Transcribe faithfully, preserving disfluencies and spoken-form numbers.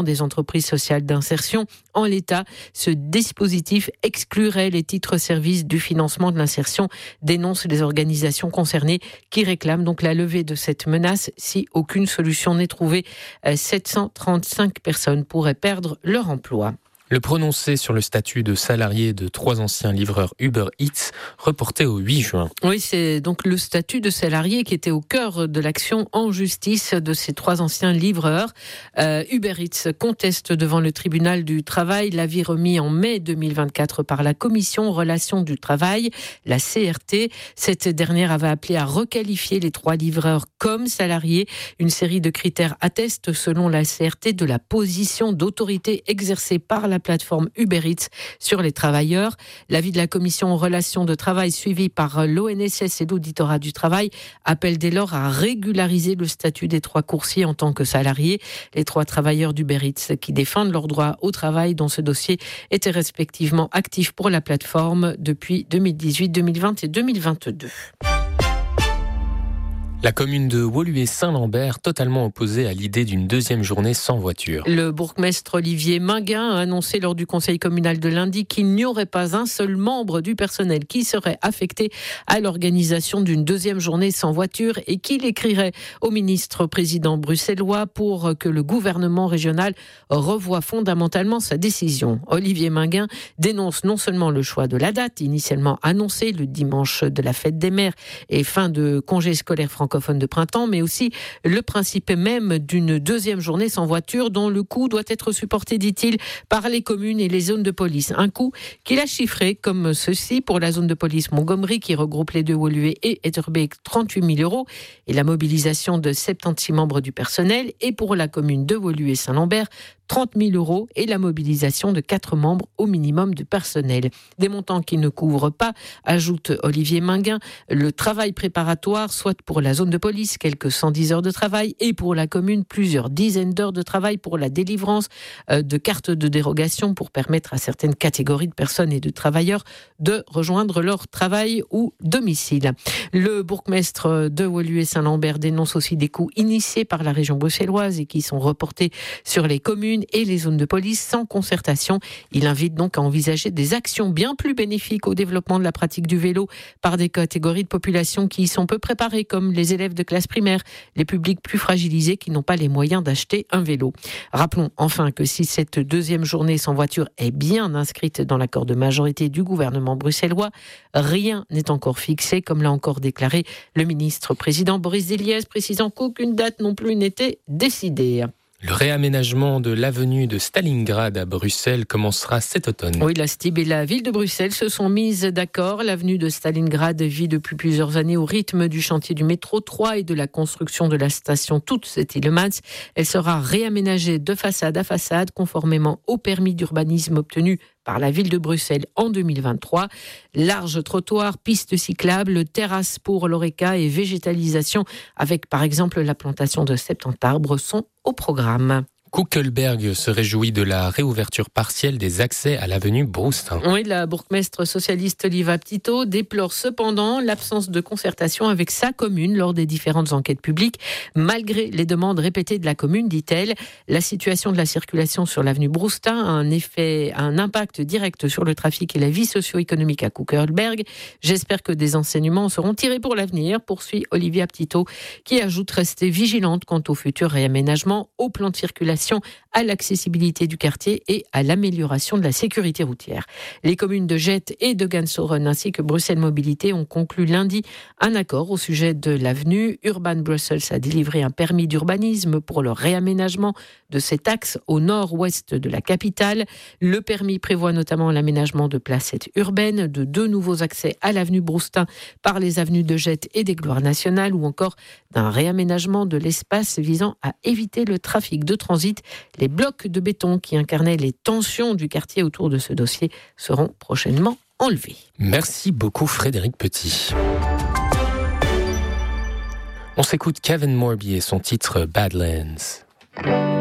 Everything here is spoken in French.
des entreprises sociales d'insertion. En l'état, ce dispositif exclurait les titres-services du financement de l'insertion, dénoncent les organisations concernées qui réclament donc la levée de cette menace si aucune solution n'est trouvée. sept cent trente-cinq personnes pourraient perdre leur emploi. Le prononcé sur le statut de salarié de trois anciens livreurs Uber Eats reporté au huit juin. Oui, c'est donc le statut de salarié qui était au cœur de l'action en justice de ces trois anciens livreurs. Euh, Uber Eats conteste devant le tribunal du travail l'avis remis en mai deux mille vingt-quatre par la Commission Relations du Travail, la C R T. Cette dernière avait appelé à requalifier les trois livreurs comme salariés. Une série de critères atteste, selon la C R T, de la position d'autorité exercée par la plateforme Uber Eats sur les travailleurs. L'avis de la Commission Relations de Travail suivi par l'O N S S et l'Auditorat du Travail appelle dès lors à régulariser le statut des trois coursiers en tant que salariés. Les trois travailleurs d'Uber Eats qui défendent leurs droits au travail dans ce dossier étaient respectivement actifs pour la plateforme depuis deux mille dix-huit, deux mille vingt et deux mille vingt-deux. La commune de Woluwe-Saint-Lambert, totalement opposée à l'idée d'une deuxième journée sans voiture. Le bourgmestre Olivier Minguin a annoncé lors du conseil communal de lundi qu'il n'y aurait pas un seul membre du personnel qui serait affecté à l'organisation d'une deuxième journée sans voiture et qu'il écrirait au ministre président bruxellois pour que le gouvernement régional revoie fondamentalement sa décision. Olivier Minguin dénonce non seulement le choix de la date initialement annoncée, le dimanche de la fête des mères et fin de congé scolaire francophone, de printemps, mais aussi le principe même d'une deuxième journée sans voiture dont le coût doit être supporté, dit-il, par les communes et les zones de police. Un coût qu'il a chiffré comme ceci pour la zone de police Montgomery qui regroupe les deux Woluwe et Etterbeek, trente-huit mille euros et la mobilisation de soixante-seize membres du personnel, et pour la commune de Woluwe-Saint-Lambert, trente mille euros et la mobilisation de quatre membres au minimum du personnel. Des montants qui ne couvrent pas, ajoute Olivier Minguin, le travail préparatoire, soit pour la zone de police, quelques cent dix heures de travail, et pour la commune, plusieurs dizaines d'heures de travail pour la délivrance de cartes de dérogation pour permettre à certaines catégories de personnes et de travailleurs de rejoindre leur travail ou domicile. Le bourgmestre de Woluwe-Saint-Lambert dénonce aussi des coûts initiés par la région bruxelloise et qui sont reportés sur les communes et les zones de police sans concertation. Il invite donc à envisager des actions bien plus bénéfiques au développement de la pratique du vélo par des catégories de population qui y sont peu préparées, comme les élèves de classe primaire, les publics plus fragilisés qui n'ont pas les moyens d'acheter un vélo. Rappelons enfin que si cette deuxième journée sans voiture est bien inscrite dans l'accord de majorité du gouvernement bruxellois, rien n'est encore fixé, comme l'a encore déclaré le ministre président Boris Deliès, précisant qu'aucune date non plus n'était décidée. Le réaménagement de l'avenue de Stalingrad à Bruxelles commencera cet automne. Oui, la S T I B et la ville de Bruxelles se sont mises d'accord. L'avenue de Stalingrad vit depuis plusieurs années au rythme du chantier du métro trois et de la construction de la station Toute-Tillemans. Elle sera réaménagée de façade à façade, conformément au permis d'urbanisme obtenu par la ville de Bruxelles en deux mille vingt-trois. Larges trottoirs, pistes cyclables, terrasses pour l'oreca et végétalisation avec par exemple la plantation de soixante-dix arbres sont au programme. Kuckelberg se réjouit de la réouverture partielle des accès à l'avenue Broustin. Oui, la bourgmestre socialiste Oliva Ptito déplore cependant l'absence de concertation avec sa commune lors des différentes enquêtes publiques. Malgré les demandes répétées de la commune, dit-elle, la situation de la circulation sur l'avenue Broustin a un effet, a un impact direct sur le trafic et la vie socio-économique à Kuckelberg. J'espère que des enseignements seront tirés pour l'avenir, poursuit Olivia Ptito, qui ajoute rester vigilante quant au futur réaménagement, au plan de circulation, à l'accessibilité du quartier et à l'amélioration de la sécurité routière. Les communes de Jette et de Gansoren ainsi que Bruxelles Mobilité ont conclu lundi un accord au sujet de l'avenue. Urban Brussels a délivré un permis d'urbanisme pour le réaménagement de cet axe au nord-ouest de la capitale. Le permis prévoit notamment l'aménagement de placettes urbaines, de deux nouveaux accès à l'avenue Broustin par les avenues de Jette et des Gloires nationales, ou encore d'un réaménagement de l'espace visant à éviter le trafic de transit. Les blocs de béton qui incarnaient les tensions du quartier autour de ce dossier seront prochainement enlevés. Merci beaucoup Frédéric Petit. On s'écoute Kevin Morby et son titre Badlands.